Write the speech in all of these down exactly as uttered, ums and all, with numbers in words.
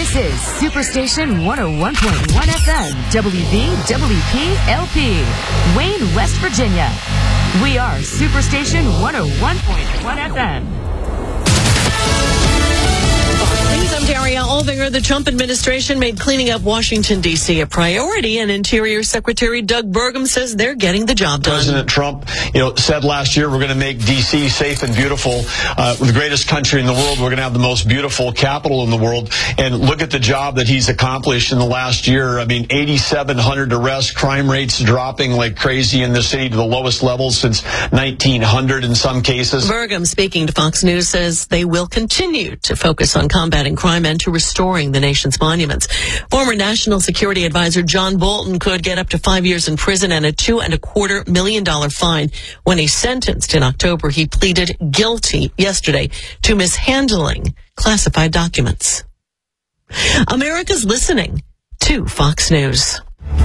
This is Superstation one oh one point one F M, W V W P L P, Wayne, West Virginia. We are Superstation one oh one point one F M. I'm Daria Alvinger. The Trump administration made cleaning up Washington, D C a priority, and Interior Secretary Doug Burgum says they're getting the job done. President Trump, you know, said last year we're going to make D C safe and beautiful. Uh, the greatest country in the world. We're going to have the most beautiful capital in the world. And look at the job that he's accomplished in the last year. I mean, eighty-seven hundred arrests, crime rates dropping like crazy in the city to the lowest levels since nineteen hundred in some cases. Burgum, speaking to Fox News, says they will continue to focus on combating crime and to restoring the nation's monuments. Former National Security Advisor John Bolton could get up to five years in prison and a two and a quarter million dollar fine. When he's sentenced in October, he pleaded guilty yesterday to mishandling classified documents. America's listening to Fox News.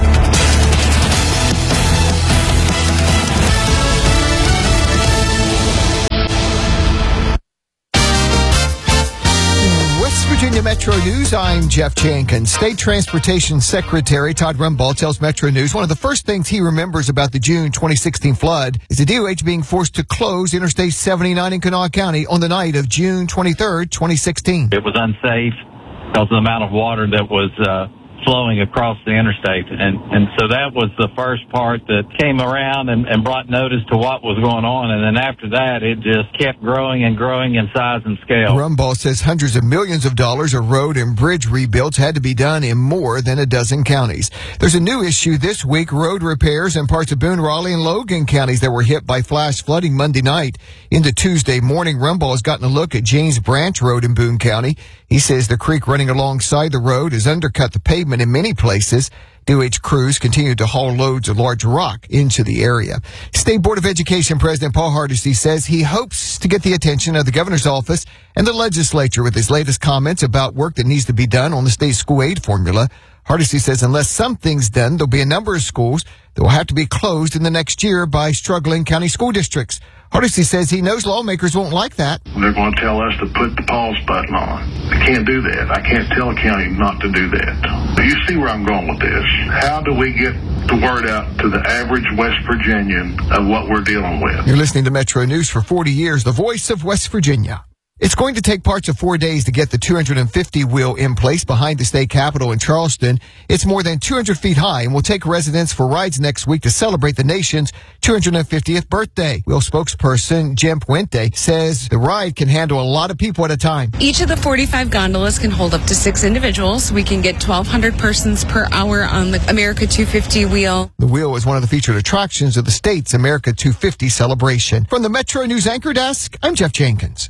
Virginia Metro News, I'm Jeff Jenkins. State Transportation Secretary Todd Rumbaugh tells Metro News one of the first things he remembers about the June twenty sixteen flood is the D O H being forced to close Interstate seventy-nine in Kanawha County on the night of June twenty-third, twenty sixteen. It was unsafe because of the amount of water that was uh, flowing across the interstate. And, and so that was the first part that came around and, and brought notice to what was going on. And then after that, it just kept growing and growing in size and scale. Rumbaugh says hundreds of millions of dollars of road and bridge rebuilds had to be done in more than a dozen counties. There's a new issue this week, road repairs in parts of Boone, Raleigh, and Logan counties that were hit by flash flooding Monday night into Tuesday morning. Rumbaugh has gotten a look at James Branch Road in Boone County. He says the creek running alongside the road has undercut the pavement in many places. D O H crews continue to haul loads of large rock into the area. State Board of Education President Paul Hardesty says he hopes to get the attention of the governor's office and the legislature with his latest comments about work that needs to be done on the state school aid formula. Hardesty says unless something's done, there'll be a number of schools that will have to be closed in the next year by struggling county school districts. Hardesty says he knows lawmakers won't like that. They're going to tell us to put the pause button on. I can't do that. I can't tell a county not to do that. You see where I'm going with this. How do we get the word out to the average West Virginian of what we're dealing with? You're listening to Metro News for forty years, the voice of West Virginia. It's going to take parts of four days to get the two hundred fifty wheel in place behind the state capitol in Charleston. It's more than two hundred feet high and will take residents for rides next week to celebrate the nation's two hundred fiftieth birthday. Wheel spokesperson Jim Puente says the ride can handle a lot of people at a time. Each of the forty-five gondolas can hold up to six individuals. We can get twelve hundred persons per hour on the America two fifty wheel. The wheel is one of the featured attractions of the state's America two fifty celebration. From the Metro News Anchor Desk, I'm Jeff Jenkins.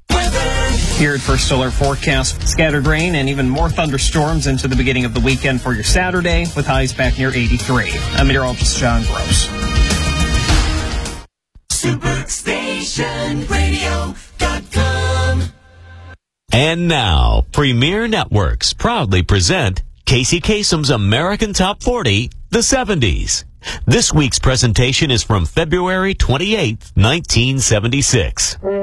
Here at First Alert Forecast, scattered rain and even more thunderstorms into the beginning of the weekend for your Saturday, with highs back near eighty-three. I'm meteorologist John Gross. Superstation Radio dot com. And now, Premier Networks proudly present Casey Kasem's American Top forty, the seventies. This week's presentation is from February twenty-eighth, nineteen seventy-six.